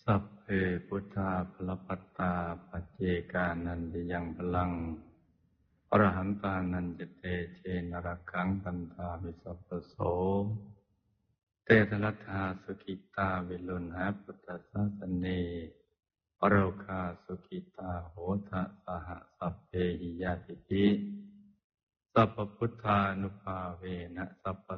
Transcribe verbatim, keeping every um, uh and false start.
สัพเพพุทธาภลปัตตาปัจเจกานันติยังพลังอรหันตานันจเตเชนรักขังพันธาวิสัพพโสเตทรัตถาสุขิตาวิลุณหาพุทธศาสเนปโรคาสุขิตาโหทะสหสัพเพหิยาติภิสัพพพุทธานุภาเวนะสัพพ